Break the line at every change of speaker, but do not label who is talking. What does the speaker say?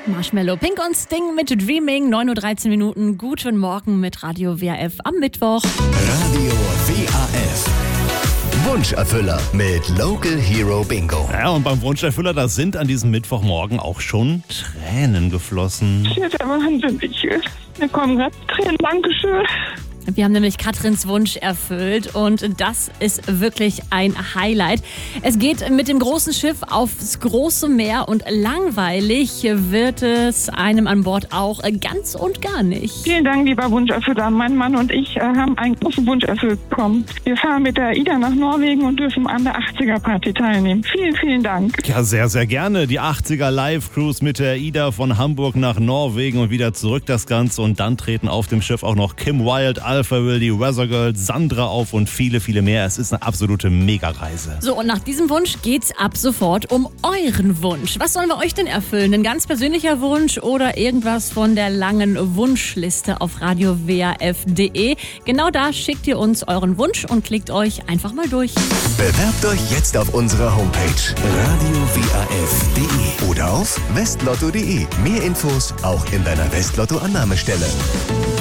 Marshmallow, Pink und Sting mit Dreaming, 9:13 Uhr. Guten Morgen mit Radio WAF am Mittwoch.
Radio WAF. Wunscherfüller mit Local Hero Bingo.
Ja, und beim Wunscherfüller, da sind an diesem Mittwochmorgen auch schon Tränen geflossen.
Das ist der Wahnsinn. Mir kommen gerade Tränen. Dankeschön.
Wir haben nämlich Katrins Wunsch erfüllt und das ist wirklich ein Highlight. Es geht mit dem großen Schiff aufs große Meer und langweilig wird es einem an Bord auch ganz und gar nicht.
Vielen Dank, lieber Wunscherfüller. Mein Mann und ich haben einen großen Wunsch erfüllt bekommen. Wir fahren mit der AIDA nach Norwegen und dürfen an der 80er-Party teilnehmen. Vielen, vielen Dank.
Ja, sehr, sehr gerne. Die 80er Live-Cruise mit der AIDA von Hamburg nach Norwegen und wieder zurück das Ganze. Und dann treten auf dem Schiff auch noch Kim Wilde, Alpha Will, die Weather Girls, Sandra auf und viele, viele mehr. Es ist eine absolute Mega-Reise.
So, und nach diesem Wunsch geht's ab sofort um euren Wunsch. Was sollen wir euch denn erfüllen? Ein ganz persönlicher Wunsch oder irgendwas von der langen Wunschliste auf radiowaf.de? Genau da schickt ihr uns euren Wunsch und klickt euch einfach mal durch.
Bewerbt euch jetzt auf unserer Homepage radiowaf.de oder auf westlotto.de. Mehr Infos auch in deiner Westlotto-Annahmestelle.